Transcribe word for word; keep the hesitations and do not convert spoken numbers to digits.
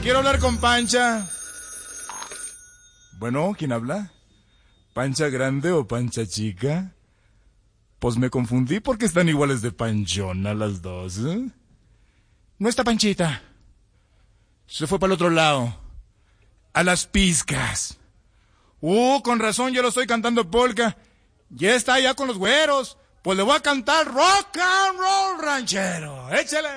Quiero hablar con Pancha. Bueno, ¿quién habla? ¿Pancha grande o Pancha chica? Pues me confundí porque están iguales de panchona las dos, ¿eh? No está Panchita. Se fue para el otro lado. A las pizcas. Uh, con razón yo lo estoy cantando polka. Ya está allá con los güeros. Pues le voy a cantar rock and roll ranchero. Échale.